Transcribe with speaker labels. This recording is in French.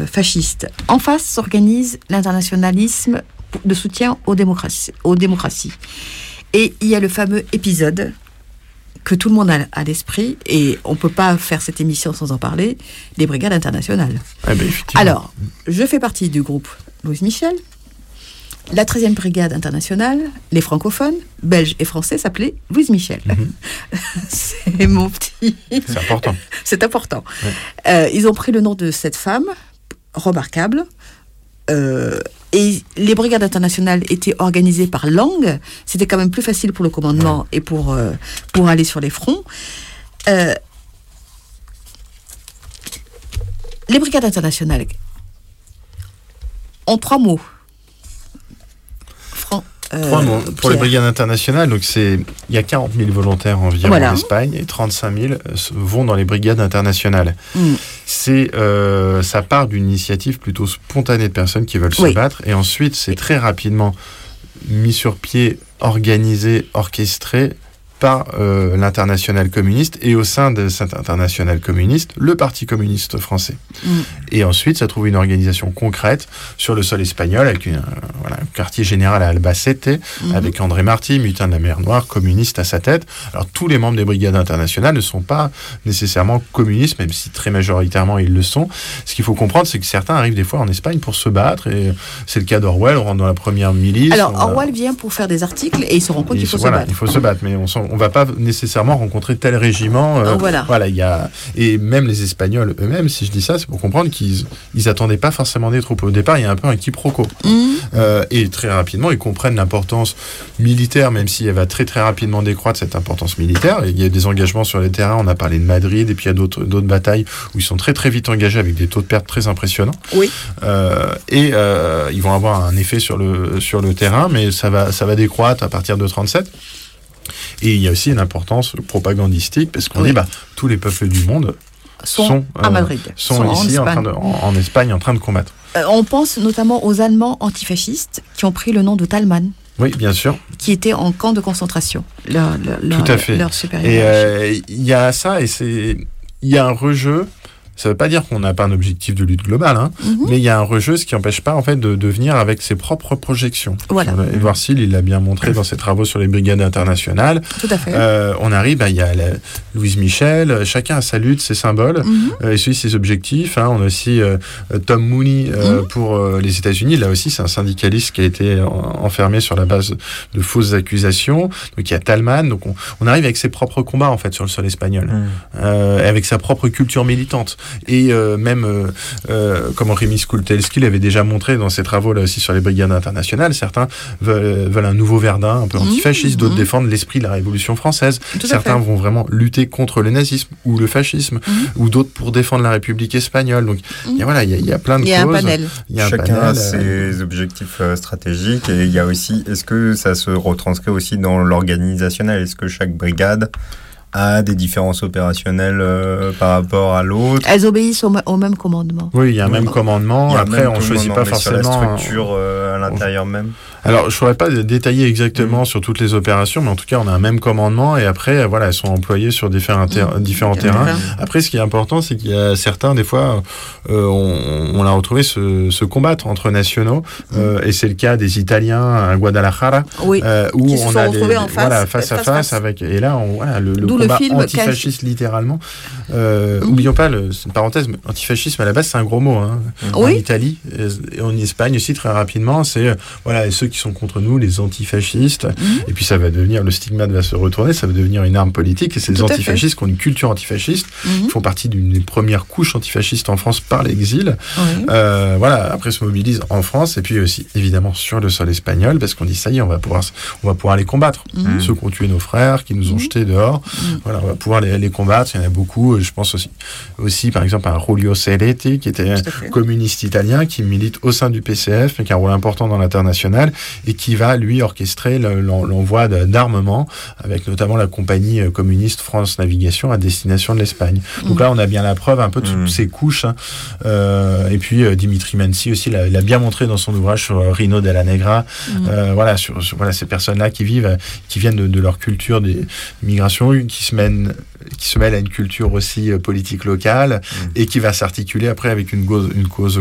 Speaker 1: fasciste. En face s'organise l'internationalisme de soutien aux démocraties. Et il y a le fameux épisode que tout le monde a à l'esprit, et on ne peut pas faire cette émission sans en parler, des brigades internationales. Alors, je fais partie du groupe Louise Michel. La 13e brigade internationale, les francophones, belges et français, s'appelaient Louise Michel. C'est mon petit...
Speaker 2: C'est important.
Speaker 1: C'est important.
Speaker 2: Ouais.
Speaker 1: Ils ont pris le nom de cette femme, remarquable. Et les brigades internationales étaient organisées par langue. C'était quand même plus facile pour le commandement et pour aller sur les fronts. Les brigades internationales, en 3 mots.
Speaker 2: Trois mots. Pour les brigades internationales, donc il y a 40 000 volontaires environ en Espagne et 35 000 vont dans les brigades internationales. Ça part d'une initiative plutôt spontanée de personnes qui veulent se battre, et ensuite c'est très rapidement mis sur pied, organisé, orchestré par l'internationale communiste, et au sein de cette internationale communiste, le Parti communiste français. Et ensuite, ça trouve une organisation concrète sur le sol espagnol, avec un quartier général à Albacete, avec André Martí, mutin de la mer Noire, communiste à sa tête. Alors, tous les membres des brigades internationales ne sont pas nécessairement communistes, même si très majoritairement ils le sont. Ce qu'il faut comprendre, c'est que certains arrivent des fois en Espagne pour se battre, et c'est le cas d'Orwell, on rentre dans la première milice.
Speaker 1: Alors, Orwell vient pour faire des articles, et il se rend compte qu'il faut se battre.
Speaker 2: Il faut se battre, mais on va pas nécessairement rencontrer tel régiment. Et même les Espagnols eux-mêmes, si je dis ça, c'est pour comprendre qu'ils attendaient pas forcément des troupes. Au départ, il y a un peu un quiproquo. Et très rapidement, ils comprennent l'importance militaire, même si elle va très très rapidement décroître, cette importance militaire. Et il y a des engagements sur les terrains, on a parlé de Madrid, et puis il y a d'autres batailles où ils sont très très vite engagés avec des taux de perte très impressionnants. Ils vont avoir un effet sur le terrain, mais ça va décroître à partir de 1937. Et il y a aussi une importance propagandistique, parce qu'on dit tous les peuples du monde sont à Madrid, sont ici en Espagne en train de combattre.
Speaker 1: On pense notamment aux Allemands antifascistes qui ont pris le nom de Thälmann.
Speaker 2: Oui, bien sûr.
Speaker 1: Qui étaient en camp de concentration.
Speaker 2: Tout à fait.
Speaker 1: Leur supérieur.
Speaker 2: Et il y a ça, et il y a un rejeu. Ça ne veut pas dire qu'on n'a pas un objectif de lutte globale, mais il y a un rejeu, ce qui n'empêche pas en fait de venir avec ses propres projections. Édouard Sill, il l'a bien montré dans ses travaux sur les brigades internationales.
Speaker 1: Tout à fait.
Speaker 2: On arrive, il y a Louise Michel, chacun a sa lutte, ses symboles, et ses objectifs. On a aussi Tom Mooney pour les États-Unis. Là aussi, c'est un syndicaliste qui a été enfermé sur la base de fausses accusations. Donc il y a Thälmann. Donc on arrive avec ses propres combats en fait sur le sol espagnol, avec sa propre culture militante. Et comme Rémi Skultelski l'avait déjà montré dans ses travaux là aussi sur les brigades internationales, certains veulent un nouveau Verdun un peu antifasciste, d'autres défendent l'esprit de la Révolution française, certains vont vraiment lutter contre le nazisme ou le fascisme, ou d'autres pour défendre la République espagnole. Donc il y a plein de causes.
Speaker 1: Il y a un panel.
Speaker 3: Chacun a ses objectifs stratégiques, et il y a aussi, est-ce que ça se retranscrit aussi dans l'organisationnel? Est-ce que chaque brigade a des différences opérationnelles par rapport à l'autre?
Speaker 1: Elles obéissent au même commandement.
Speaker 2: Oui, il y a un même commandement. Après, on ne choisit pas forcément...
Speaker 3: Sur la structure à l'intérieur même.
Speaker 2: Alors, je ne saurais pas détailler exactement sur toutes les opérations, mais en tout cas, on a un même commandement, et après, elles sont employées sur différents terrains. Après, ce qui est important, c'est qu'il y a certains, des fois, on l'a retrouvé se combattre entre nationaux, et c'est le cas des Italiens à Guadalajara, où on a face à face avec... Et là, le combat antifasciste, littéralement. N'oublions pas, c'est une parenthèse, mais antifascisme, à la base, c'est un gros mot. En Italie, et en Espagne aussi, très rapidement, c'est ceux qui sont contre nous, les antifascistes, et puis ça va devenir, le stigmate va se retourner, ça va devenir une arme politique, et c'est les antifascistes qui ont une culture antifasciste, qui font partie d'une des premières couches antifascistes en France par l'exil. Après se mobilisent en France, et puis aussi, évidemment, sur le sol espagnol, parce qu'on dit, ça y est, on va pouvoir les combattre. Ceux qui ont tué nos frères, qui nous ont jetés dehors, on va pouvoir les combattre. Il y en a beaucoup, je pense aussi par exemple, à Giulio Celetti, qui était communiste italien, qui milite au sein du PCF, mais qui a un rôle important dans l'international, et qui va, lui, orchestrer l'envoi d'armements, avec notamment la compagnie communiste France Navigation à destination de l'Espagne. Donc là, on a bien la preuve un peu de toutes ces couches. Et puis, Dimitri Mansi aussi l'a bien montré dans son ouvrage sur Rino della Negra. Sur ces personnes-là qui viennent de leur culture des migrations, qui se mêlent à une culture aussi politique locale, et qui va s'articuler après avec une cause